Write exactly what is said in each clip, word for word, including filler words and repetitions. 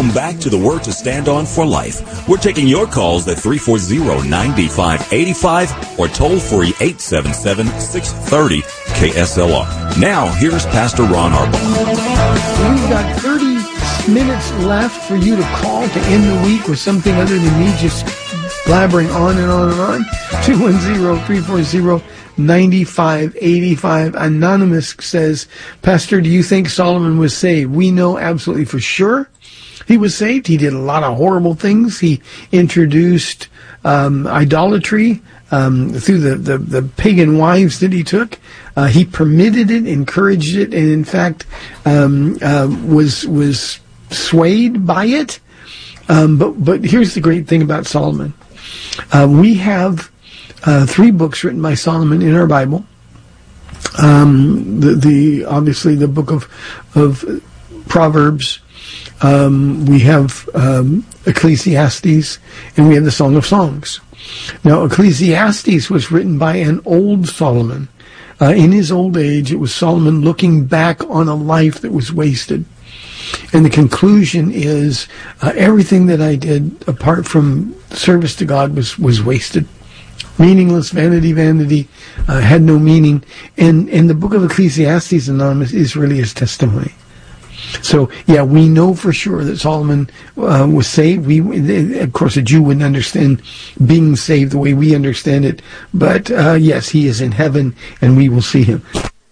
Welcome back to the Word to Stand On for Life. We're taking your calls at three four zero, nine five eight five or toll free eight seven seven, six three zero, K S L R. Now, here's Pastor Ron Arbaugh. We've got thirty minutes left for you to call to end the week with something other than me just blabbering on and on and on. two one zero, three four zero, nine five eight five. Anonymous says, Pastor, do you think Solomon was saved? We know absolutely for sure he was saved. He did a lot of horrible things. He introduced um, idolatry um, through the, the, the pagan wives that he took. Uh, he permitted it, encouraged it, and in fact um, uh, was was swayed by it. Um, but but here's the great thing about Solomon. Uh, we have uh, three books written by Solomon in our Bible. Um, the, the obviously the book of of Proverbs. Um, we have um, Ecclesiastes, and we have the Song of Songs. Now, Ecclesiastes was written by an old Solomon. Uh, in his old age, it was Solomon looking back on a life that was wasted. And the conclusion is, uh, everything that I did apart from service to God was, was wasted. Meaningless, vanity, vanity, uh, had no meaning. And, and the book of Ecclesiastes, Anonymous, is really his testimony. So, yeah, we know for sure that Solomon uh, was saved. We, of course, a Jew wouldn't understand being saved the way we understand it. But, uh, yes, he is in heaven, and we will see him.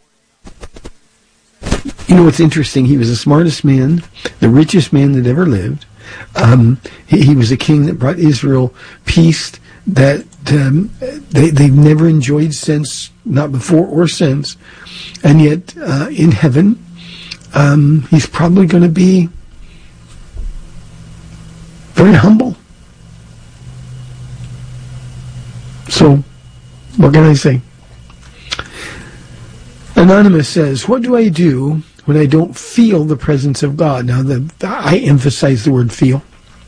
You know what's interesting? He was the smartest man, the richest man that ever lived. Um, he, he was a king that brought Israel peace that um, they, they've never enjoyed since, not before or since. And yet, uh, in heaven, Um, he's probably going to be very humble. So, what can I say? Anonymous says, what do I do when I don't feel the presence of God? Now, the, I emphasize the word feel.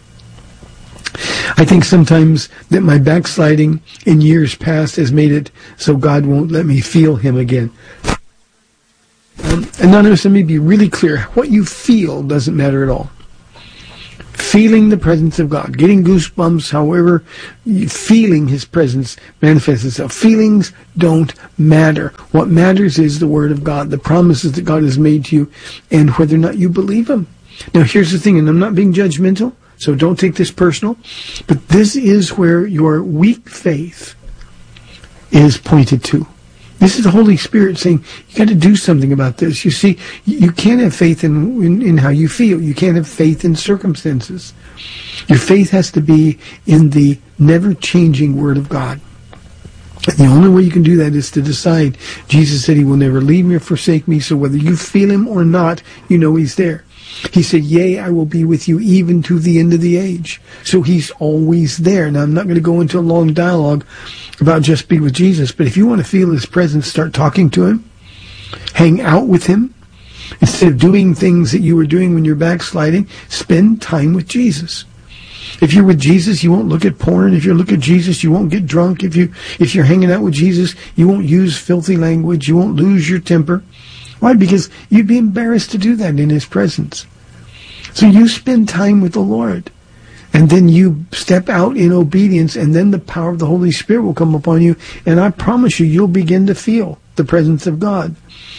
I think sometimes that my backsliding in years past has made it so God won't let me feel him again. Um, Anonymous, let me be really clear. What you feel doesn't matter at all. Feeling the presence of God, getting goosebumps, however, feeling his presence manifests itself. Feelings don't matter. What matters is the Word of God, the promises that God has made to you, and whether or not you believe them. Now, here's the thing, and I'm not being judgmental, so don't take this personal, but this is where your weak faith is pointed to. This is the Holy Spirit saying, you got to do something about this. You see, you can't have faith in, in, in how you feel. You can't have faith in circumstances. Your faith has to be in the never-changing Word of God. And the only way you can do that is to decide. Jesus said he will never leave me or forsake me, so whether you feel him or not, you know he's there. He said, yea, I will be with you even to the end of the age. So he's always there. Now, I'm not going to go into a long dialogue about just be with Jesus, but if you want to feel his presence, start talking to him. Hang out with him. Instead of doing things that you were doing when you're backsliding, spend time with Jesus. If you're with Jesus, you won't look at porn. If you look at Jesus, you won't get drunk. If, you, if you're hanging out with Jesus, you won't use filthy language. You won't lose your temper. Why? Because you'd be embarrassed to do that in his presence. So you spend time with the Lord, and then you step out in obedience, and then the power of the Holy Spirit will come upon you, and I promise you, you'll begin to feel the presence of God.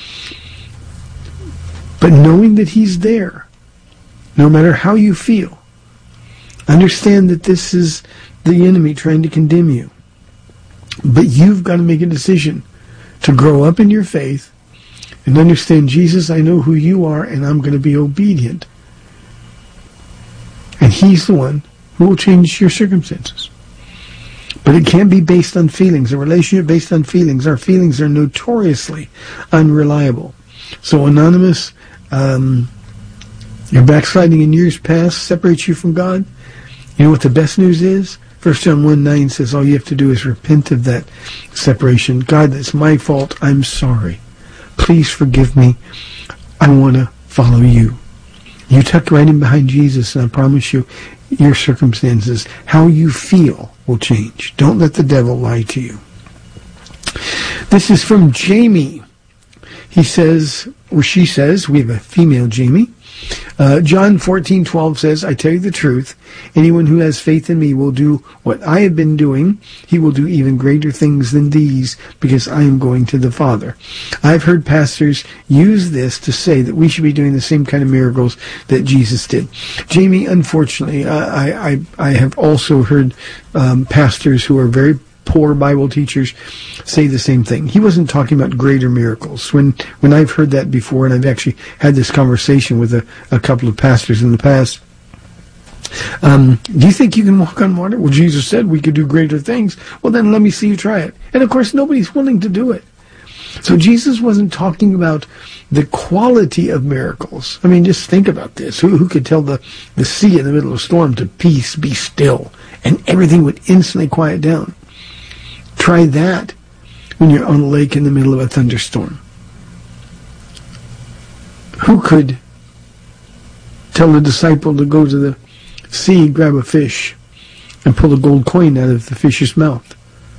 But knowing that he's there, no matter how you feel, understand that this is the enemy trying to condemn you. But you've got to make a decision to grow up in your faith and understand, Jesus, I know who you are, and I'm going to be obedient. And he's the one who will change your circumstances. But it can't be based on feelings. A relationship based on feelings. Our feelings are notoriously unreliable. So, Anonymous, um, your backsliding in years past separates you from God. You know what the best news is? First John one nine says all you have to do is repent of that separation. God, that's my fault. I'm sorry. Please forgive me. I want to follow you. You tuck right in behind Jesus, and I promise you, your circumstances, how you feel, will change. Don't let the devil lie to you. This is from Jamie. He says, or she says, we have a female Jamie. Uh, John fourteen twelve says, I tell you the truth, anyone who has faith in me will do what I have been doing. He will do even greater things than these, because I am going to the Father. I've heard pastors use this to say that we should be doing the same kind of miracles that Jesus did. Jamie, unfortunately, I, I, I have also heard um, pastors who are very poor Bible teachers say the same thing. He wasn't talking about greater miracles. When when I've heard that before, and I've actually had this conversation with a, a couple of pastors in the past, um, do you think you can walk on water? Well, Jesus said we could do greater things. Well, then let me see you try it. And of course, nobody's willing to do it. So Jesus wasn't talking about the quality of miracles. I mean, just think about this. Who, who could tell the, the sea in the middle of a storm to peace, be still, and everything would instantly quiet down? Try that when you're on a lake in the middle of a thunderstorm. Who could tell a disciple to go to the sea, grab a fish, and pull a gold coin out of the fish's mouth?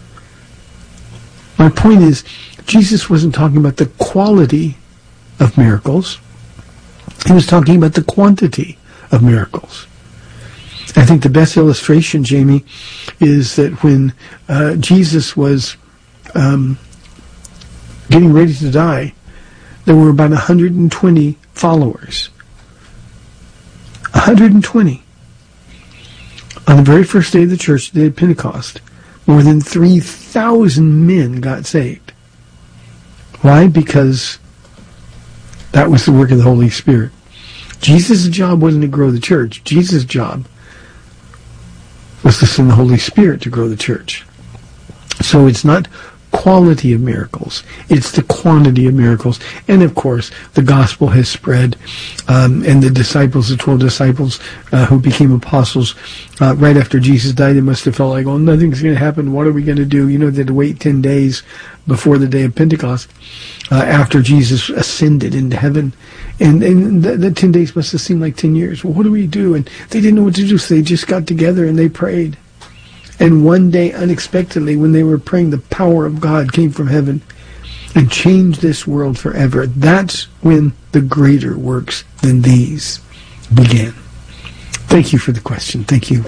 My point is, Jesus wasn't talking about the quality of miracles. He was talking about the quantity of miracles. I think the best illustration, Jamie, is that when uh, Jesus was um, getting ready to die, there were about one hundred twenty followers. one hundred twenty. On the very first day of the church, the day of Pentecost, more than three thousand men got saved. Why? Because that was the work of the Holy Spirit. Jesus' job wasn't to grow the church. Jesus' job was to send the Holy Spirit to grow the church. So it's not quality of miracles, it's the quantity of miracles. And of course, the gospel has spread, um, and the disciples, the twelve disciples uh, who became apostles uh, right after Jesus died, they must have felt like, oh, nothing's going to happen, what are we going to do? You know, they had to wait ten days before the day of Pentecost, uh, after Jesus ascended into heaven. And, and the, the ten days must have seemed like ten years. Well, what do we do? And they didn't know what to do, so they just got together and they prayed. And one day, unexpectedly, when they were praying, the power of God came from heaven and changed this world forever. That's when the greater works than these began. Thank you for the question. Thank you.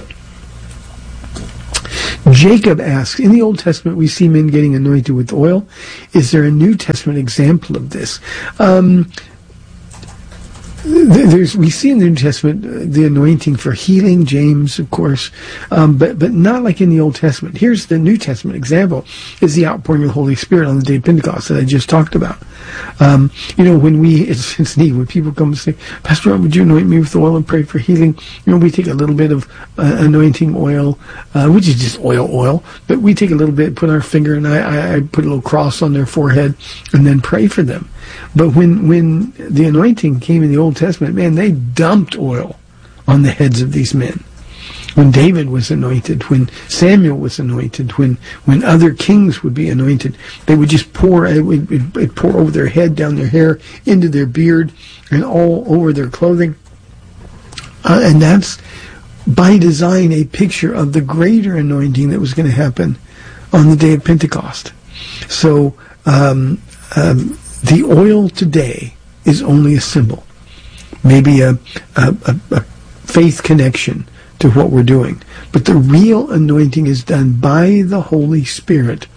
Jacob asks, in the Old Testament we see men getting anointed with oil. Is there a New Testament example of this? Um, there's, we see in the New Testament uh, the anointing for healing, James, of course, um, but but not like in the Old Testament. Here's the New Testament example, is the outpouring of the Holy Spirit on the day of Pentecost that I just talked about. Um, you know, when we, it's, it's neat, when people come and say, Pastor Rob, would you anoint me with oil and pray for healing? You know, we take a little bit of uh, anointing oil, uh, which is just oil, oil, but we take a little bit, put our finger, and I, I, I put a little cross on their forehead, and then pray for them. But when, when the anointing came in the Old Testament, man, they dumped oil on the heads of these men. When David was anointed, when Samuel was anointed, when, when other kings would be anointed, they would just pour, it would it'd pour over their head, down their hair, into their beard, and all over their clothing. Uh, and that's, by design, a picture of the greater anointing that was going to happen on the day of Pentecost. So, um, um, the oil today is only a symbol, maybe a, a, a, a faith connection to what we're doing. But the real anointing is done by the Holy Spirit.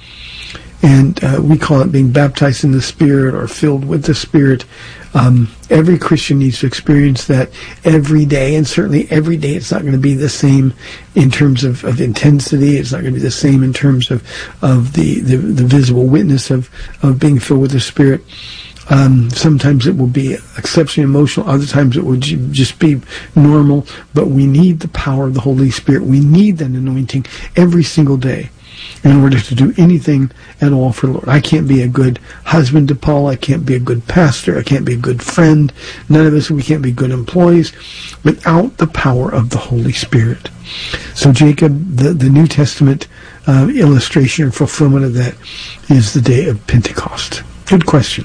And uh, we call it being baptized in the Spirit or filled with the Spirit. Um, every Christian needs to experience that every day. And certainly every day it's not going to be the same in terms of, of intensity. It's not going to be the same in terms of, of the, the, the visible witness of, of being filled with the Spirit. Um, sometimes it will be exceptionally emotional. Other times it will just be normal. But we need the power of the Holy Spirit. We need that anointing every single day in order to do anything at all for the Lord. I can't be a good husband to Paul. I can't be a good pastor. I can't be a good friend. None of us, we can't be good employees without the power of the Holy Spirit. So Jacob, the, the New Testament uh, illustration or fulfillment of that is the day of Pentecost. Good question.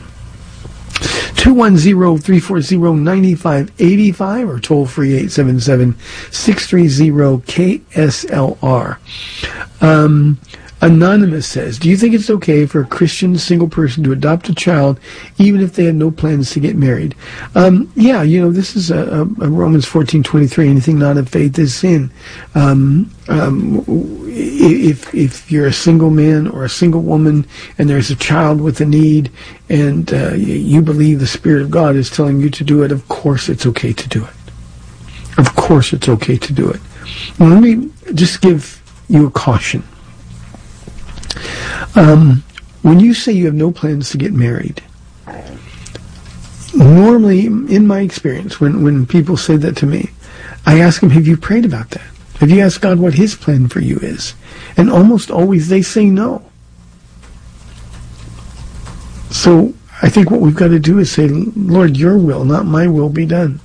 two one zero, three four zero, nine five eight five or toll free eight seven seven, six three zero, K S L R. Um, Anonymous says, do you think it's okay for a Christian single person to adopt a child even if they had no plans to get married? Um, yeah, you know, this is a, a, a Romans fourteen twenty-three. Anything not of faith is sin. Um, um, if if you're a single man or a single woman and there's a child with a need and uh, you believe the Spirit of God is telling you to do it, of course it's okay to do it. Of course it's okay to do it. Now, let me just give you a caution. Um, when you say you have no plans to get married, normally, in my experience, when, when people say that to me, I ask them, have you prayed about that? Have you asked God what His plan for you is? And almost always they say no. So I think what we've got to do is say, Lord, your will, not my will, be done.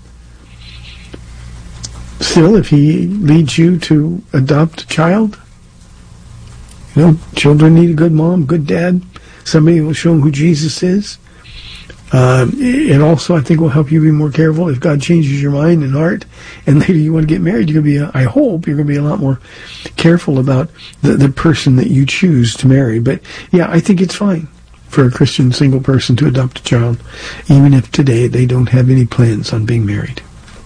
Still, if He leads you to adopt a child, you know, children need a good mom, good dad, somebody who will show them who Jesus is. Um, and also, I think will help you be more careful if God changes your mind and heart, and later you want to get married. You're going to be, I hope, you're going to be a lot more careful about the, the person that you choose to marry. But yeah, I think it's fine for a Christian single person to adopt a child, even if today they don't have any plans on being married.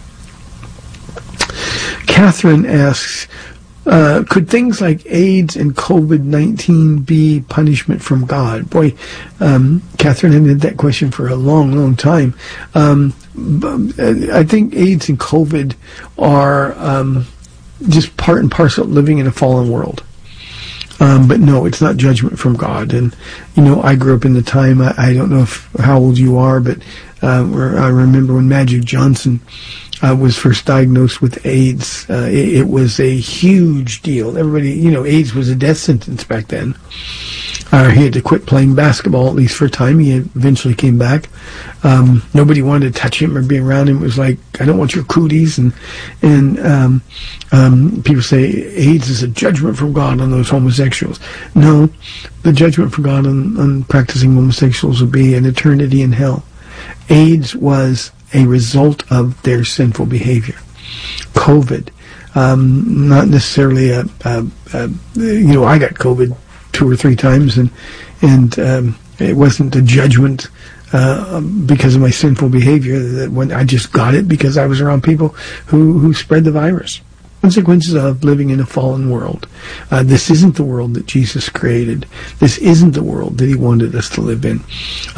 Catherine asks, Uh, could things like AIDS and COVID nineteen be punishment from God? Boy, um, Catherine had had that question for a long, long time. Um, I think AIDS and COVID are um, just part and parcel of living in a fallen world. Um, but no, it's not judgment from God. And, you know, I grew up in the time, I, I don't know if, how old you are, but uh, I remember when Magic Johnson Uh, was first diagnosed with AIDS. Uh, it, it was a huge deal. Everybody, you know, AIDS was a death sentence back then. Uh, he had to quit playing basketball, at least for a time. He eventually came back. Um, nobody wanted to touch him or be around him. It was like, I don't want your cooties. And and um, um, people say AIDS is a judgment from God on those homosexuals. No, the judgment from God on, on practicing homosexuals would be an eternity in hell. AIDS was a result of their sinful behavior. COVID, um, not necessarily a, a, a, you know, I got COVID two or three times, and and um, it wasn't a judgment uh, because of my sinful behavior. That when I just got it because I was around people who who spread the virus. Consequences of living in a fallen world. Uh, this isn't the world that Jesus created. This isn't the world that He wanted us to live in.